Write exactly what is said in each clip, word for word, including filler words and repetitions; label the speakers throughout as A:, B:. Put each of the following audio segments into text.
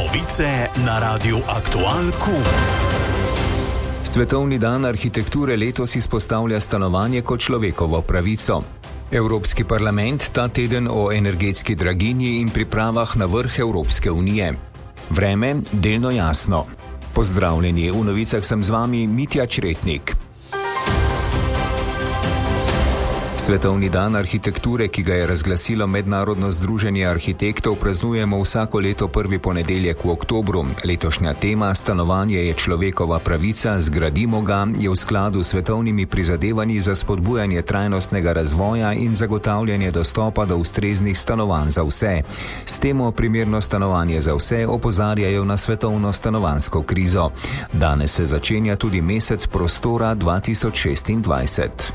A: Novice na Radiu Aktual Kum.
B: Svetovni dan arhitekture letos izpostavlja stanovanje kot človekovo pravico. Evropski parlament ta teden o energetski draginji in pripravah na vrh Evropske unije. Vreme delno jasno. Pozdravljeni, v novicah sem z vami Mitja Čretnik. Svetovni dan arhitekture, ki ga je razglasilo Mednarodno združenje arhitektov, praznujemo vsako leto prvi ponedeljek v oktobru. Letošnja tema Stanovanje je človekova pravica, zgradimo ga, je v skladu s svetovnimi prizadevanji za spodbujanje trajnostnega razvoja in zagotavljanje dostopa do ustreznih stanovanj za vse. S temo primerno stanovanje za vse opozarjajo na svetovno stanovanjsko krizo. Danes se začenja tudi mesec prostora dva tisoč šestindvajset.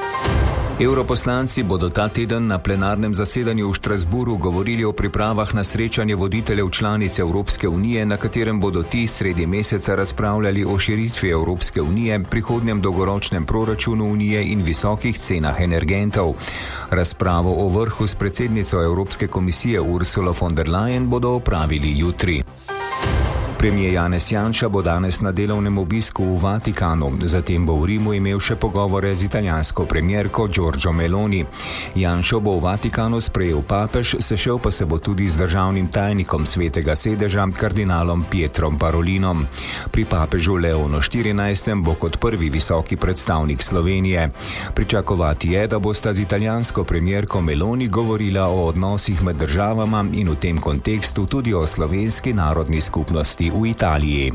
B: Evroposlanci bodo ta teden na plenarnem zasedanju v Štrasburu govorili o pripravah na srečanje voditeljev članic Evropske unije, na katerem bodo ti sredi meseca razpravljali o širitvi Evropske unije, prihodnjem dolgoročnem proračunu unije in visokih cenah energentov. Razpravo o vrhu s predsednico Evropske komisije Ursulo von der Leyen bodo opravili jutri. Premier Janez Janša bo danes na delovnem obisku v Vatikanu, zatem bo v Rimu imel še pogovore z italijansko premierko Giorgio Meloni. Janšo bo v Vatikanu sprejel papež, sešel pa se bo tudi z državnim tajnikom Svetega sedeža, kardinalom Pietrom Parolinom. Pri papežu Leonu štirinajstem bo kot prvi visoki predstavnik Slovenije. Pričakovati je, da bosta z italijansko premierko Meloni govorila o odnosih med državama in v tem kontekstu tudi o slovenski narodni skupnosti v Italiji.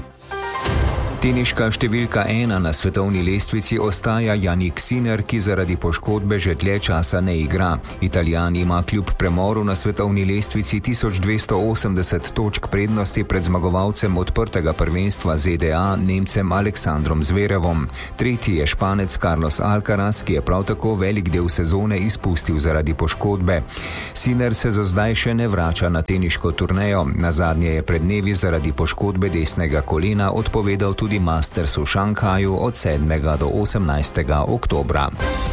B: Teniška številka ena na svetovni lestvici ostaja Jannik Sinner, ki zaradi poškodbe že dlje časa ne igra. Italijan ima kljub premoru na svetovni lestvici tisoč dvesto osemdeset točk prednosti pred zmagovalcem odprtega prvenstva Z D A, Nemcem Aleksandrom Zverevom. Tretji je Španec Carlos Alcaraz, ki je prav tako velik del sezone izpustil zaradi poškodbe. Sinner se za zdaj še ne vrača na teniško turnejo. Nazadnje je pred dnevi zaradi poškodbe desnega kolena odpovedal tudi Masters v Šanghaju od sedmega do osemnajstega oktobra.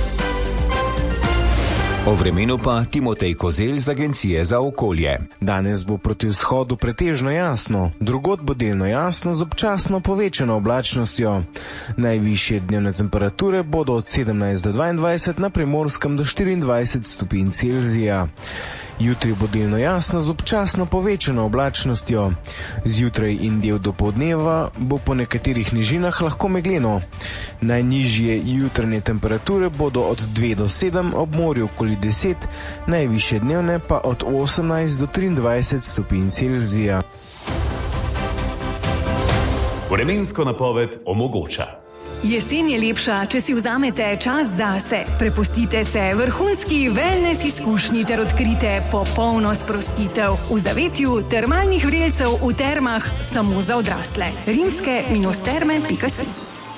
B: O vremenu pa Timotej Kozelj z Agencije za okolje.
C: Danes bo proti vzhodu pretežno jasno, drugod bo delno jasno z občasno povečano oblačnostjo. Najvišje dnevne temperature bodo od sedemnajst do dvaindvajset, na Primorskem do štiriindvajset stopinj Celzija. Jutri bo delno jasno z občasno povečano oblačnostjo. Zjutraj in del dopoldneva bo po nekaterih nižinah lahko megleno. Najnižje jutranje temperature bodo od dve do sedem, ob morju okoli deset, najvišje dnevne pa od osemnajst do triindvajset stopinj Celzija.
A: Vremensko napoved omogoča.
D: Jesen je lepša, če si vzamete čas zase. Prepustite se vrhunski wellness izkušnji ter odkrite popolno sprostitev v zavetju termalnih vrelcev v termah samo za odrasle. rimske terme pika si.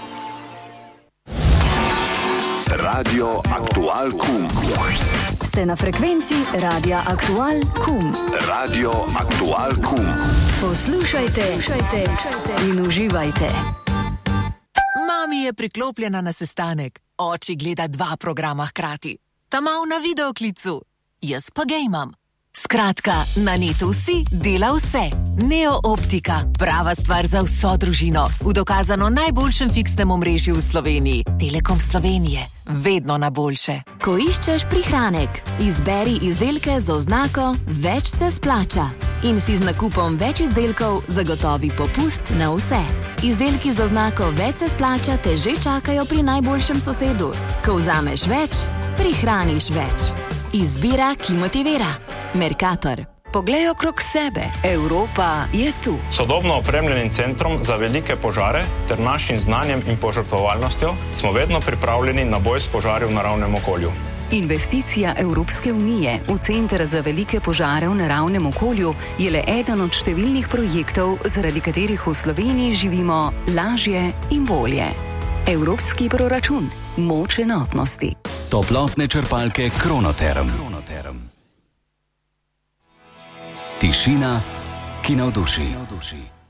A: Radio Aktual Kum.
E: Ste na frekvenci Radia Aktual Kum.
A: Radio Aktual Kum.
E: Poslušajte, poslušajte in uživajte.
F: Mami je priklopljena na sestanek, oči gleda dva programa hkrati. Ta mal na videoklicu, jaz pa gejmam. Skratka, na netu si dela vse. Neo Optika, prava stvar za vso družino. V dokazano najboljšem fiksnem omrežju v Sloveniji. Telekom Slovenije, vedno na boljše.
E: Ko iščeš prihranek, izberi izdelke z oznako Več se splača. In si z nakupom več izdelkov zagotovi popust na vse. Izdelki z oznako Več se splača te že čakajo pri najboljšem sosedu. Ko vzameš več, prihraniš več. Izbira, ki motivira. Mercator.
G: Poglej okrog sebe. Evropa je tu.
H: Sodobno opremljenim centrom za velike požare ter našim znanjem in požrtvovalnostjo smo vedno pripravljeni na boj s požari v naravnem okolju.
G: Investicija Evropske unije v Center za velike požare v naravnem okolju je le eden od številnih projektov, zaradi katerih v Sloveniji živimo lažje in bolje. Evropski proračun. Moč enotnosti.
A: Toplotne črpalke Kronoterm. Tišina, ki navduši.